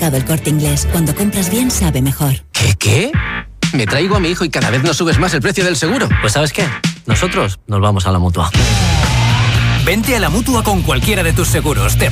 Supermercado El Corte Inglés. Cuando compras bien, sabe mejor. ¿Qué? Me traigo a mi hijo y cada vez no subes más el precio del seguro. Pues ¿sabes qué? Nosotros nos vamos a la Mutua. Vente a la Mutua con cualquiera de tus seguros.